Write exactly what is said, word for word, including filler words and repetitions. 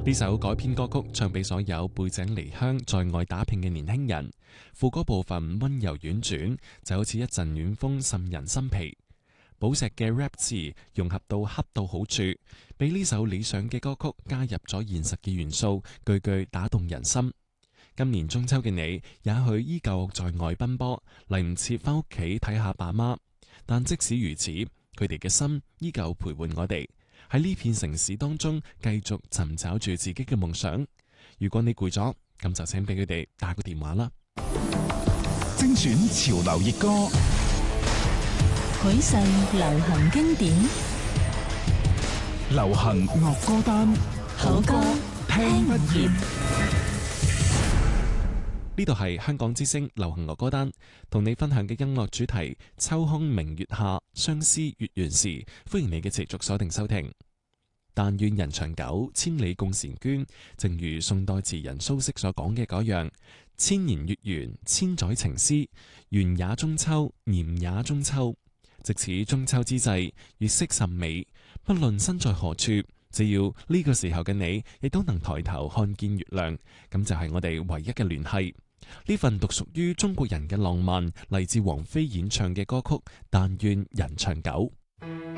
呢首改編歌曲唱俾所有背井離鄉在外打拼嘅年輕人，副歌部分溫柔婉轉，就好似一陣暖風滲人心脾。寶石嘅 rap 詞融合到恰到好處，俾呢首理想嘅歌曲加入咗現實嘅元素，句句打動人心。今年中秋嘅你，也許依舊在外奔波，嚟唔切翻屋企睇下爸媽，但即使如此，佢哋嘅心依舊陪伴我哋。喺呢片城市當中，繼續尋找住自己嘅夢想。如果你攰咗，咁就請俾佢哋打個電話啦。 精選潮流熱歌， 許世流行經典， 流行樂歌單， 好歌聽不厭。 呢度係香港之聲流行樂歌單，同你分享嘅音樂主題秋空明月下，相思月圓時。歡迎你嘅持續鎖定收聽。但願人長久，千里共嬋娟。正如宋代詞人蘇軾所講嘅嗰樣，千年月圓，千載情絲，緣也中秋，念也中秋。藉此中秋之際，月色甚美，不論身在何處，只要呢個時候嘅你，亦都能抬頭看見月亮，咁就係我哋唯一嘅聯繫。呢份獨屬於中國人嘅浪漫，嚟自王菲演唱嘅歌曲《但願人長久》。